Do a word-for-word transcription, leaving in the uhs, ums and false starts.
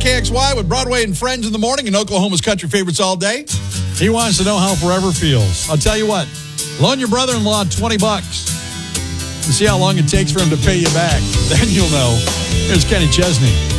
K X Y with Broadway and Friends in the morning and Oklahoma's country favorites all day. He wants to know how forever feels. I'll tell you what, loan your brother-in-law twenty bucks and see how long it takes for him to pay you back. Then you'll know. Here's Kenny Chesney.